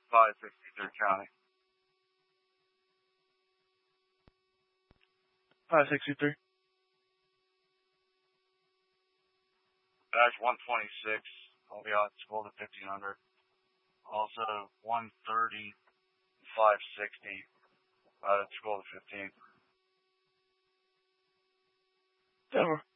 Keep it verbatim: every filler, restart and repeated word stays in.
five sixty-three County. five sixty-three. Dash one twenty-six. I'll be out school to fifteen hundred. Also one thirty, five sixty. Out at school to fifteen. Denver.